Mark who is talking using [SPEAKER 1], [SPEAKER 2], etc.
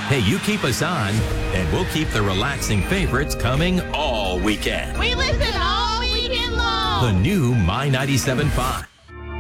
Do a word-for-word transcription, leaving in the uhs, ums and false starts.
[SPEAKER 1] Hey, you keep us on, and we'll keep the relaxing favorites coming all weekend.
[SPEAKER 2] We listen all weekend long.
[SPEAKER 1] The new My ninety-seven point five.